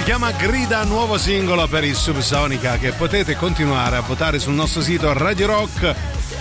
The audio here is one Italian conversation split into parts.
chiama Grida, nuovo singolo per il Subsonica, che potete continuare a votare sul nostro sito radiorock.it.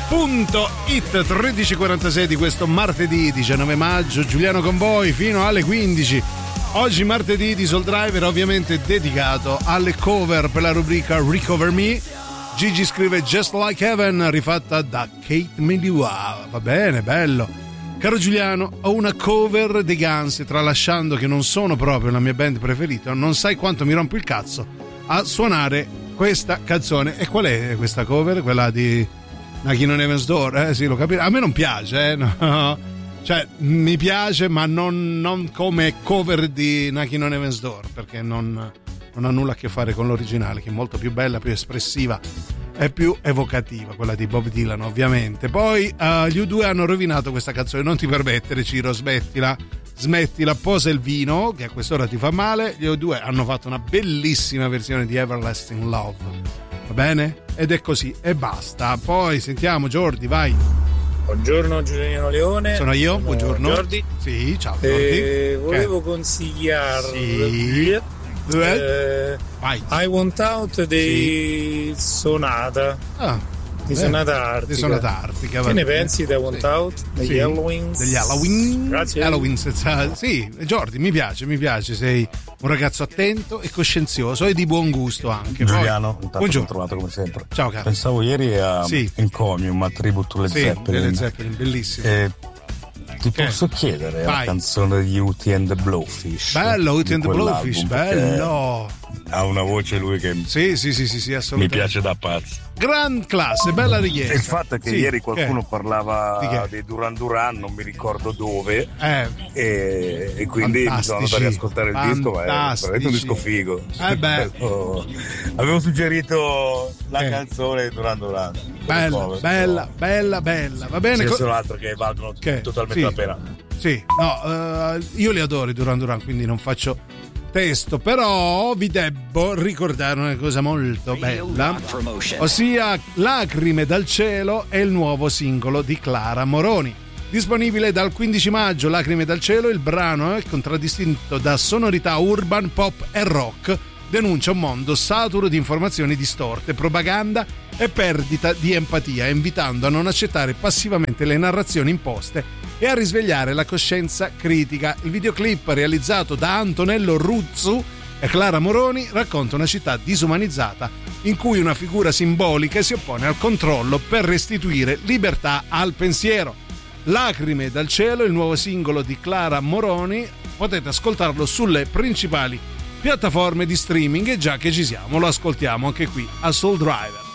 13:46 di questo martedì 19 maggio. Giuliano con voi fino alle 15. Oggi martedì di Soul Driver, ovviamente dedicato alle cover per la rubrica Recover Me. Gigi scrive Just Like Heaven, rifatta da Kate Medua. Va bene, bello. Caro Giuliano, ho una cover dei Guns, tralasciando che non sono proprio la mia band preferita, non sai quanto mi rompo il cazzo a suonare questa canzone. E qual è questa cover? Quella di Knocking on Heaven's Door? Sì, lo capirò. A me non piace, no. Cioè, mi piace, ma non come cover di Knocking on Heaven's Door, perché non ha nulla a che fare con l'originale, che è molto più bella, più espressiva e più evocativa, quella di Bob Dylan, ovviamente. Poi gli U2 hanno rovinato questa canzone. Non ti permettere, Ciro, smettila, posa il vino, che a quest'ora ti fa male. Gli U2 hanno fatto una bellissima versione di Everlasting Love, va bene? Ed è così, e basta. Poi sentiamo Jordi, vai. Buongiorno Giuliano Leone. Sono io, buongiorno. Jordi. Sì, ciao Jordi. Volevo consigliarvi I Want Out dei Sonata. Di Sonata Artica. Che ne pensi di I Want Out? Degli Halloween? Degli Halloween. Grazie. Halloween, sì, Jordi, mi piace, sei un ragazzo attento e coscienzioso e di buon gusto anche. Giuliano, intanto buongiorno. ho trovato come sempre. Ciao caro. Pensavo ieri a Encomium, a tributo Led Zeppelin. Bellissimo. Ti posso chiedere la canzone di Hootie and the Blowfish? Bello, Hootie and the Blowfish, bello. Ha una voce lui che sì, assolutamente. Mi piace da pazzo. Gran classe, bella richiesta. Il fatto è che ieri qualcuno parlava dei Duran Duran, non mi ricordo dove, e quindi mi sono andato a riascoltare il disco, ma è veramente un disco figo. Avevo suggerito la canzone di Duran Duran. Bella, va bene. C'è solo altro che valgono totalmente la pena. Sì, no, io li adoro i Duran Duran, quindi non faccio testo, però vi debbo ricordare una cosa molto bella, ossia Lacrime dal cielo è il nuovo singolo di Clara Moroni, disponibile dal 15 maggio. Lacrime dal cielo, il brano è contraddistinto da sonorità urban, pop e rock, denuncia un mondo saturo di informazioni distorte, propaganda e perdita di empatia, invitando a non accettare passivamente le narrazioni imposte e a risvegliare la coscienza critica. Il videoclip, realizzato da Antonello Ruzzu e Clara Moroni, racconta una città disumanizzata in cui una figura simbolica si oppone al controllo per restituire libertà al pensiero. Lacrime dal cielo, il nuovo singolo di Clara Moroni, potete ascoltarlo sulle principali piattaforme di streaming, e già che ci siamo lo ascoltiamo anche qui a Soul Driver.